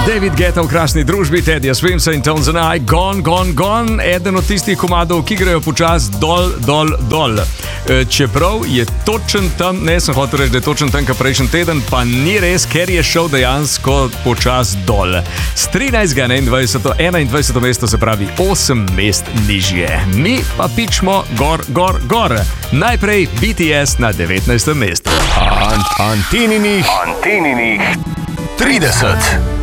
David Guetta v krasni družbi, Teddyja Swimsa in Tones and I, Gone, eden od tistih komadov, ki grejo počas dol. Čeprav je točen tam, ne sem hotel reči, da je točen tam, kot prejšnji teden, pa ni res, ker je šel dejansko počas dol. Z 13. na 21. mesto, se pravi 8 mest nižje. Mi pa pičmo gor. Najprej BTS na 19. mestu. Antininih 30.